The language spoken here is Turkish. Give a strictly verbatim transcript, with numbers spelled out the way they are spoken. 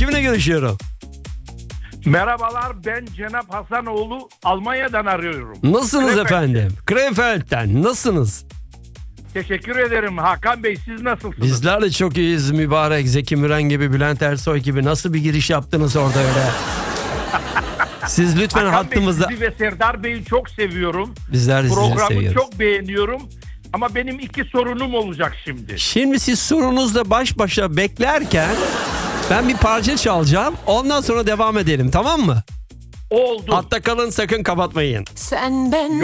Kimle görüşüyorum? Merhabalar, ben Cenap Hasanoğlu, Almanya'dan arıyorum. Nasılsınız Krefeld. efendim? Krefeld'den nasılsınız? Teşekkür ederim Hakan Bey, siz nasılsınız? Bizler de çok iyiyiz mübarek. Zeki Müren gibi, Bülent Ersoy gibi. Nasıl bir giriş yaptınız orada öyle? Siz lütfen Hakan hattımızda... Bey, sizi ve Serdar Bey'i çok seviyorum. Bizler de sizi Programı seviyoruz. çok beğeniyorum. Ama benim iki sorunum olacak şimdi. Şimdi siz sorunuzla baş başa beklerken ben bir parça çalacağım. Ondan sonra devam edelim, tamam mı? Oldu. Hatta kalın, sakın kapatmayın. Sen ben